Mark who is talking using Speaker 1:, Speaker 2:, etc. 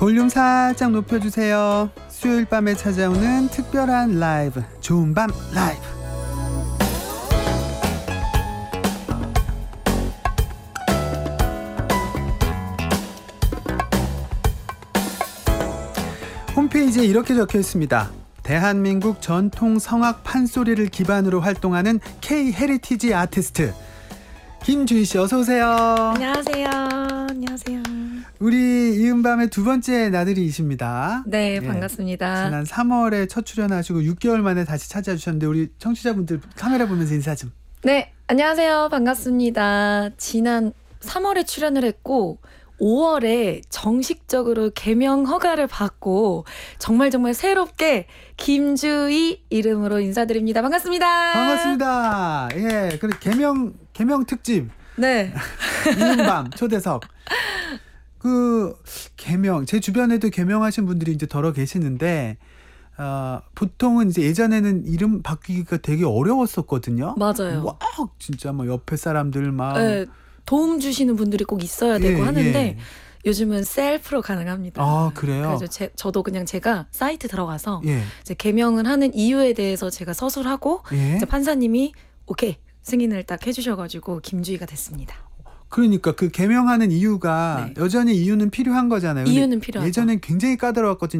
Speaker 1: 볼륨 살짝 높여주세요. 수요일 밤에 찾아오는 특별한 라이브, 좋은 밤 라이브. 홈페이지에 이렇게 적혀 있습니다. 대한민국 전통 성악 판소리를 기반으로 활동하는 K-헤리티지 아티스트 김주희 씨, 어서 오세요.
Speaker 2: 안녕하세요. 안녕하세요.
Speaker 1: 우리 이은밤의 두 번째 나들이이십니다.
Speaker 2: 네, 반갑습니다.
Speaker 1: 지난 3월에 첫 출연하시고 6개월 만에 다시 찾아주셨는데 우리 청취자분들 카메라 보면서 인사 좀.
Speaker 2: 네, 안녕하세요. 반갑습니다. 지난 3월에 출연을 했고 5월에 정식적으로 개명 허가를 받고 정말 새롭게 김주희 이름으로 인사드립니다. 반갑습니다.
Speaker 1: 반갑습니다. 예, 그리고 개명 특집.
Speaker 2: 네.
Speaker 1: 이은밤 초대석. 개명, 제 주변에도 개명하신 분들이 이제 더러 계시는데 보통은 이제 예전에는 이름 바뀌기가 되게 어려웠었거든요.
Speaker 2: 맞아요.
Speaker 1: 막 진짜 막 옆에 사람들 막
Speaker 2: 네, 도움 주시는 분들이 꼭 있어야 되고 하는데
Speaker 1: 예.
Speaker 2: 요즘은 셀프로 가능합니다.
Speaker 1: 아, 그래요?
Speaker 2: 그래서 저도 그냥 제가 사이트 들어가서
Speaker 1: 예.
Speaker 2: 이제 개명을 하는 이유에 대해서 제가 서술하고
Speaker 1: 예.
Speaker 2: 이제 판사님이 오케이 승인을 딱 해주셔가지고 김주희가 됐습니다.
Speaker 1: 그러니까 그 개명하는 이유가
Speaker 2: 네.
Speaker 1: 여전히 이유는 필요한 거잖아요.
Speaker 2: 이유는 필요하죠.
Speaker 1: 예전엔 굉장히 까다로웠거든요.